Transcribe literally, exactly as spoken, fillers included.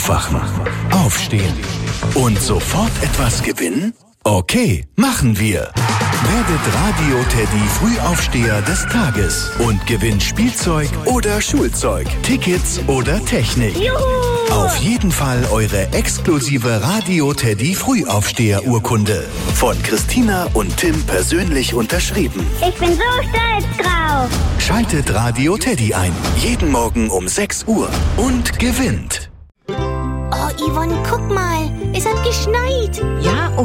Aufwachen, aufstehen und sofort etwas gewinnen? Okay, machen wir. Werdet Radio Teddy Frühaufsteher des Tages und gewinnt Spielzeug oder Schulzeug, Tickets oder Technik. Juhu! Auf jeden Fall eure exklusive Radio Teddy Frühaufsteher-Urkunde. Von Christina und Tim persönlich unterschrieben. Ich bin so stolz drauf. Schaltet Radio Teddy ein. Jeden Morgen um sechs Uhr und gewinnt. Oh, Yvonne, guck mal. Es hat geschneit. Ja,